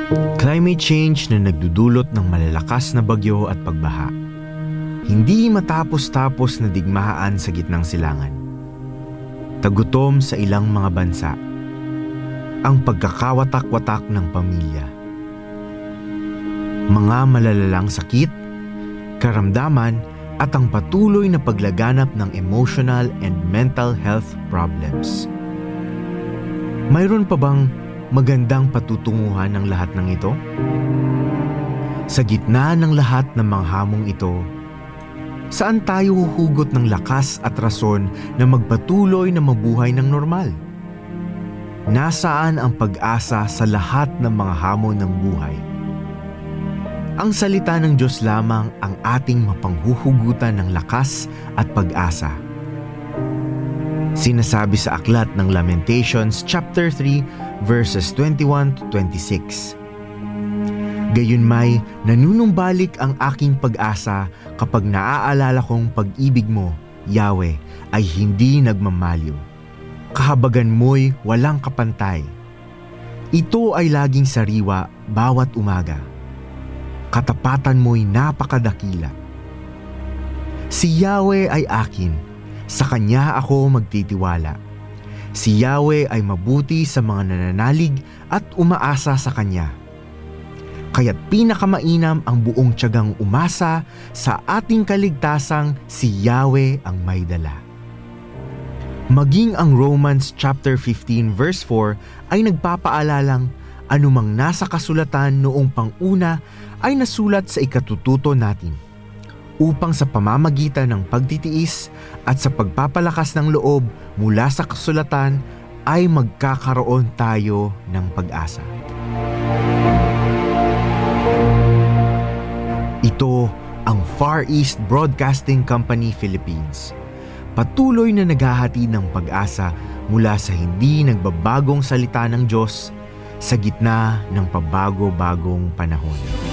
Climate change na nagdudulot ng malalakas na bagyo at pagbaha. Hindi matapos-tapos na digmaan sa gitnang silangan. Tagutom sa ilang mga bansa. Ang pagkakawatak-watak ng pamilya. Mga malalalang sakit, karamdaman at ang patuloy na paglaganap ng emotional and mental health problems. Mayroon pa bang magandang patutunguhan ng lahat ng ito? Sa gitna ng lahat ng mga hamong ito, saan tayo huhugot ng lakas at rason na magpatuloy na mabuhay ng normal? Nasaan ang pag-asa sa lahat ng mga hamon ng buhay? Ang salita ng Diyos lamang ang ating mapanghuhugutan ng lakas at pag-asa. Sinasabi sa aklat ng Lamentations chapter 3 verses 21 to 26. Gayunmay, nanunumbalik ang aking pag-asa kapag naaalala kong pag-ibig mo, Yahweh, ay hindi nagmamaliw. Kahabagan mo'y walang kapantay. Ito ay laging sariwa bawat umaga. Katapatan mo'y napakadakila. Si Yahweh ay akin. Sa Kanya ako magtitiwala. Si Yahweh ay mabuti sa mga nananalig at umaasa sa Kanya. Kaya't pinakamainam ang buong tiyagang umasa sa ating kaligtasang si Yahweh ang may dala. Maging ang Romans chapter 15 verse 4 ay nagpapaalalang anumang nasa kasulatan noong panguna ay nasulat sa ikatututo natin, upang sa pamamagitan ng pagtitiis at sa pagpapalakas ng loob mula sa kasulatan ay magkakaroon tayo ng pag-asa. Ito ang Far East Broadcasting Company Philippines. Patuloy na naghahatid ng pag-asa mula sa hindi nagbabagong salita ng Diyos sa gitna ng pabago-bagong panahon.